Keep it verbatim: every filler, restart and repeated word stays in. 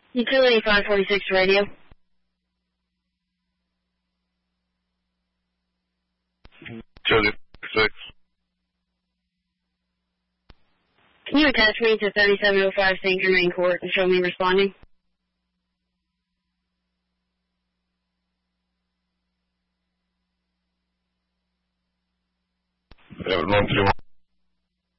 Utility five forty-six radio. Utility six. Can you attach me to thirty-seven oh five Saint Germain Court and show me responding? Yeah, one three one